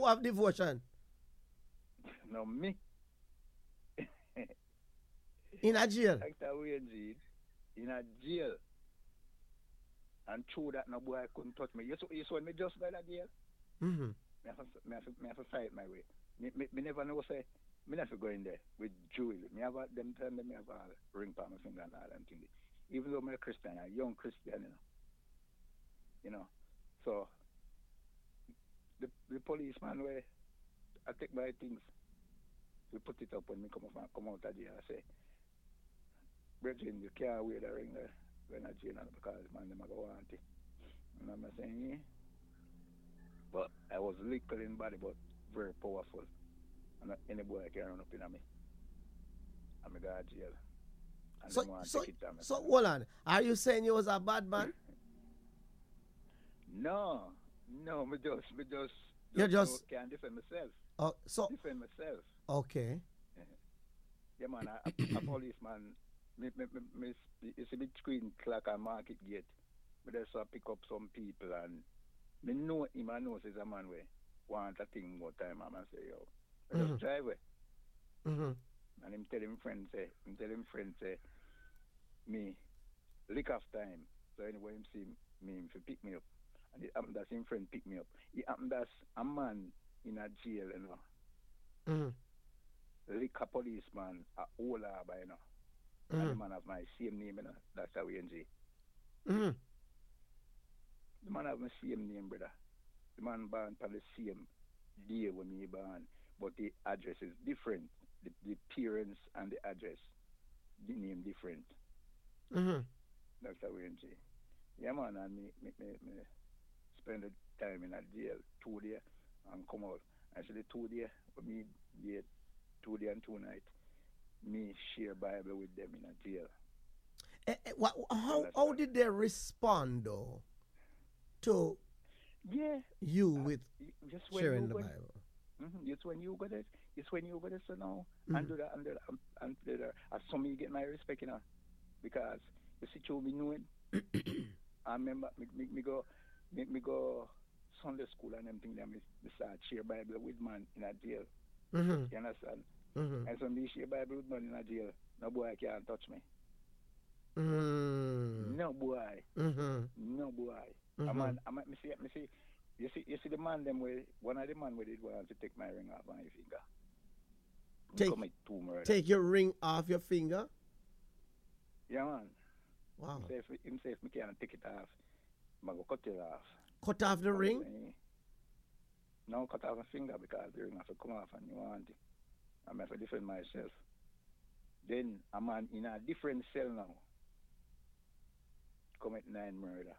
have devotion? No, me. In a jail? Dr. Wayne G, in a jail. And through that, no boy couldn't touch me. You saw me just by that jail? Mm-hmm. Me have to fight my way. Me never know say me never go in there with jewelry. Me have them time me have a ring on my finger and all them thing. Even though I'm a Christian, a young Christian, you know. So the policeman where I take my things, we put it up when me come out of jail. I say, Brethren, you can't wear the ring there when I jail because man them go want it. And I'm saying, yeah. But I was little in body, but very powerful. And any boy can run up in me. And I got jail. And So, them want to so, take it from me. so, hold on. Are you saying you was a bad man? No, me You just, can't defend myself. so, Defend myself. okay. Yeah, man, a policeman, it's a big screen clock and market gate. But just pick up some people and me know him and knows he's a man way want a thing more time. I'm say, yo, I just drive away. Mm-hmm. And him tell him friend say, me lick off time. So anyway him see me him fi pick me up. And it happened that him friend pick me up. It happened that a man in a jail, Mm-hmm. lick a policeman a whole harbor, And the man have my same name, That's how we NG. Mm-hmm. The man have my same name, brother. The man born on the same day when me born, but the address is different. The parents and the address, the name different. Mm-hmm. That's how we NG. Yeah, man, and me spend the time in a jail 2 days and come out. Actually, 2 days, me did 2 days and 2 nights. Me share Bible with them in a jail. How did they respond though to Yeah, you with just when sharing you the go, Bible? it's when you go there. It's when you go there. So now, Mhm. and do that, and do that. As some me get my respect, because you see, you me knowing. I remember me go Sunday school and them thing that me start share Bible with man in a jail. Mm-hmm. You understand? Mm-hmm. And so me share Bible with man in a jail. No boy can't touch me. Mm-hmm. No boy. Mm-hmm. No boy. Mm-hmm. Me see. You see the man them way. One of the man with it want to take my ring off my finger. Commit 2 murder. Take your ring off your finger? Yeah, man. Wow. Him say if me can't take it off, I go cut it off. Cut off the ring? No, cut off my finger because the ring have to come off and you want it. I have to defend myself. Then a man in a different cell now commit 9 murder.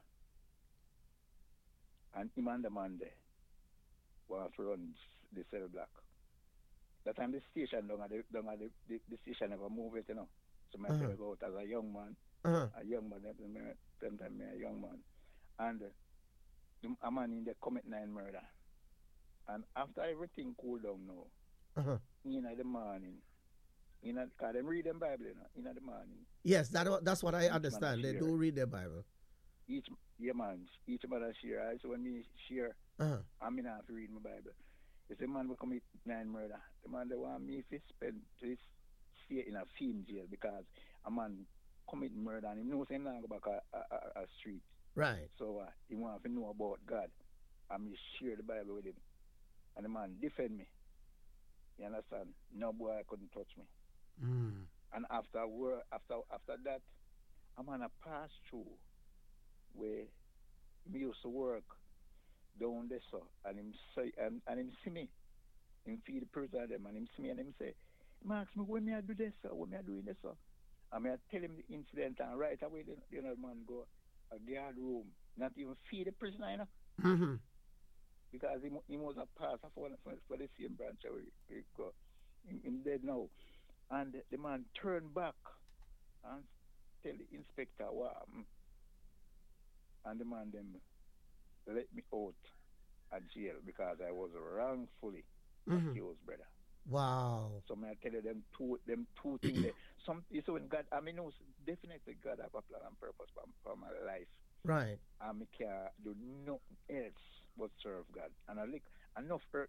And him and the man there want to run the cell block. That time the station down at the station never move it, So I go out as a young man. A young man, them time me a young man. And a man in there commit 9 murder. And after everything cool down now, in the morning, because them read them Bible, in the morning. Yes, that's what I understand. They do read their Bible. Each man share. So when me share, I mean I have to read my Bible. If a man will commit 9 murder, the man they want me to spend this stay in a fiend jail because a man commit murder and he knows him not go back a street. Right. So he want to know about God. And me share the Bible with him. And the man defend me. You understand? No boy couldn't touch me. Mm. And after that, a man a pass through where me used to work down there, so and him say and him see me, him feed the person them and him see me and him say, Max, me when me I do this, sir, when me I doing this, sir. And me I tell him the incident and right away the man go a guard room, not even feed the prisoner, Mm-hmm. because he was a pass for the same branch where we go. Him dead now. And the man turned back and tell the inspector what happened. And the man them let me out of jail because I was wrongfully accused, brother. Wow. So I tell you them two things there. You see when God, definitely God have a plan and purpose for my life. Right. I can't do nothing else but serve God. And I like enough